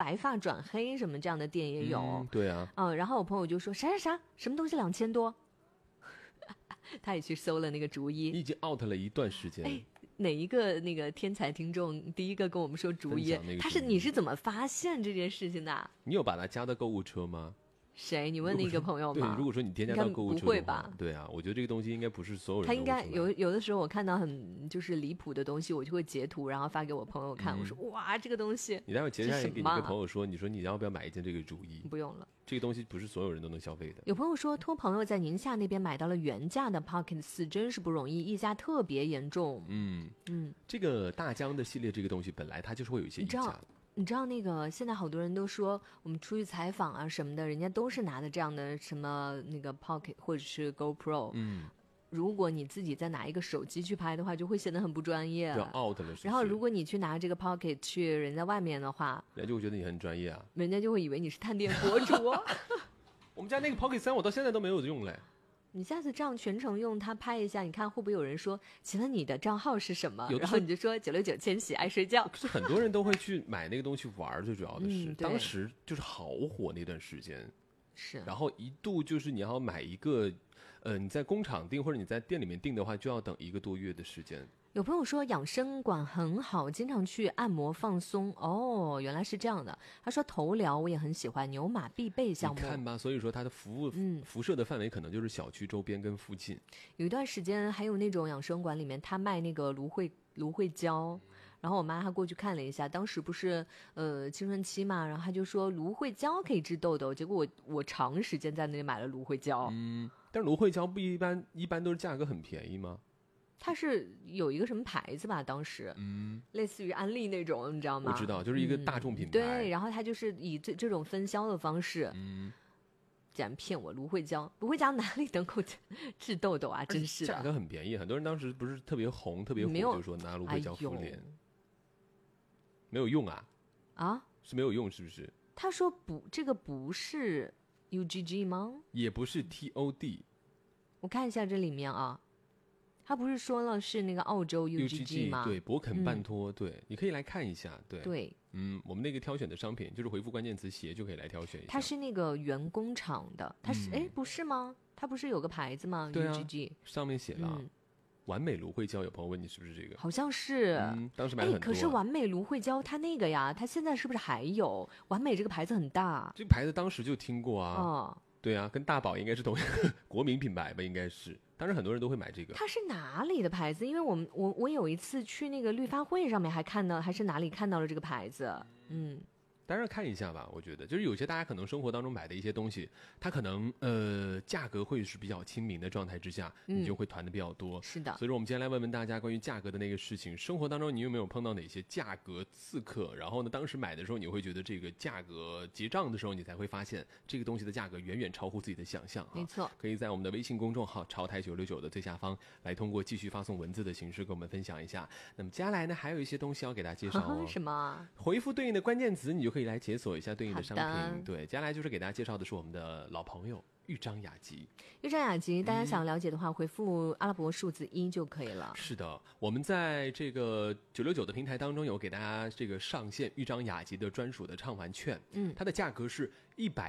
白发转黑什么这样的店也有。 对啊。 然后我朋友就说啥什么东西2000多，他也去搜了那个竹衣。 你已经 out 了一段时间。 哪一个那个天才听众第一个跟我们说竹衣？你是怎么发现这件事情的？ 你有把他加到购物车吗？ 谁？你问那个朋友吗？ 对，如果说你添加到购物车的话， 不会吧？ 对啊，我觉得这个东西应该不是所有人都他应该有的时候我看到很就是离谱的东西，我就会截图，然后发给我朋友看。我说哇，这个东西， 你待会截下来给你个朋友说，你说你要不要买一件这个竹衣？ 不用了， 这个东西不是所有人都能消费的。 有朋友说托朋友在宁夏那边买到了原价的 Pocket 4，真是不容易，溢价特别严重。 这个大疆的系列这个东西本来它就是会有一些溢价。 你知道那个现在好多人都说我们出去采访啊什么的，人家都是拿的这样的什么那个 Pocket 或者是 GoPro。如果你自己再拿一个手机去拍的话，就会显得很不专业， 就 out 了。 然后如果你去拿这个 Pocket 去人家外面的话， 人家就会觉得你很专业啊， 人家就会以为你是探店博主。 我们家那个 Pocket 3我到现在都没有用嘞。 你下次这样全程用它拍一下，你看会不会有人说请问你的账号是什么？然后你就说969千玺爱睡觉。 可是很多人都会去买那个东西玩，最主要的是当时就是好火那段时间。 是， 然后一度就是你要买一个你在工厂订或者你在店里面订的话，就要等1个多月的时间。 有朋友说养生馆很好，经常去按摩放松。哦，原来是这样的。他说头疗我也很喜欢，牛马必备项目。 你看吧，所以说它的辐射的范围可能就是小区周边跟附近。 有一段时间还有那种养生馆里面他卖那个芦荟胶，然后我妈她过去看了一下，当时不是青春期嘛，然后她就说芦荟胶可以治痘痘，结果我长时间在那里买了芦荟胶。 但是芦荟胶不一般都是价格很便宜吗？ 它是有一个什么牌子吧，当时类似于安利那种，你知道吗？ 我知道，就是一个大众品牌。 对，然后它就是以这种分销的方式竟然骗我芦荟胶哪里能够治痘痘啊，真是的。 价格很便宜，很多人当时不是特别红特别火，就说拿芦荟胶敷脸。没有用啊？是没有用是不是？ 他说这个不是 UGG 吗？ 也不是 TOD。 我看一下这里面啊，他不是说了是那个澳洲 UGG 吗？ 对，博肯半托。对，你可以来看一下。 对， 我们那个挑选的商品就是回复关键词鞋就可以来挑选一下。 它是那个原工厂的，它是不是吗？它不是有个牌子吗？ 对啊 UGG 上面写了完美芦荟胶。有朋友问你是不是这个？ 好像是。 当时买了很多。 可是完美芦荟胶它那个呀，它现在是不是还有？完美这个牌子很大， 这个牌子当时就听过啊。对啊，跟大宝应该是同一个国民品牌吧，应该是。当然很多人都会买这个。 它是哪里的牌子？因为我有一次去那个绿发会上面还看到，还是哪里看到了这个牌子。 当然看一下吧，我觉得就是有些大家可能生活当中买的一些东西，它可能价格会是比较亲民的状态之下，你就会团的比较多。 是的。 所以说我们今天来问问大家关于价格的那个事情，生活当中你有没有碰到哪些价格刺客？然后呢，当时买的时候你会觉得这个价格结账的时候，你才会发现这个东西的价格远远超乎自己的想象。 没错。 可以在我们的微信公众号潮台969的最下方来通过继续发送文字的形式跟我们分享一下。那么接下来呢，还有一些东西要给大家介绍哦。 什么？ 回复对应的关键词，你就可以来解锁一下对应的商品。对，接下来就是给大家介绍的是我们的老朋友豫章雅集。 豫章雅集，大家想了解的话，回复阿拉伯数字1就可以了。 是的，我们在这个969的平台当中有给大家这个上线豫章雅集的专属的畅玩券。它的价格是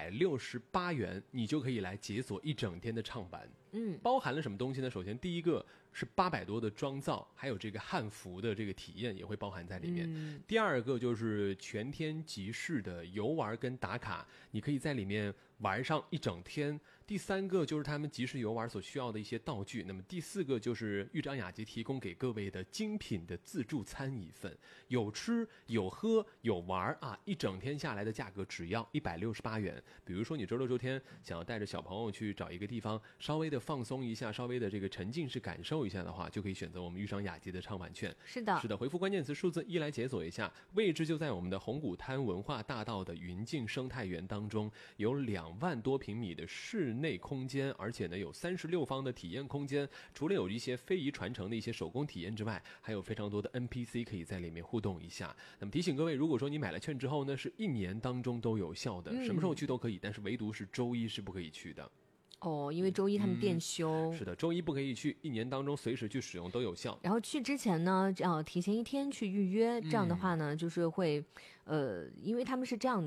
168元，你就可以来解锁一整天的畅玩。包含了什么东西呢？首先第一个是800多的妆造，还有这个汉服的这个体验也会包含在里面。第二个就是全天集市的游玩跟打卡，你可以在里面玩上一整天。第三个就是他们集市游玩所需要的一些道具。那么第四个就是豫章雅集提供给各位的精品的自助餐一份，有吃有喝有玩啊，一整天下来的价格只要168元。比如说你周六周天想要带着小朋友去找一个地方稍微的放松一下，稍微的这个沉浸式感受一下的话，就可以选择我们豫章雅集的畅玩券。 是的， 回复关键词数字1来解锁一下，位置就在我们的红谷滩文化大道的云境生态园当中，有2万多平米的室内空间，而且呢有36方的体验空间。除了有一些非遗传承的一些手工体验之外，还有非常多的 NPC 可以在里面互动一下。那么提醒各位，如果说你买了券之后呢，是1年当中都有效的，什么时候去都可以，但是唯独是周一是不可以去的。 因为周一他们店休。 是的，周一不可以去，1年当中随时去使用都有效。 然后去之前呢，要提前1天去预约，这样的话呢，就是会因为他们是这样的。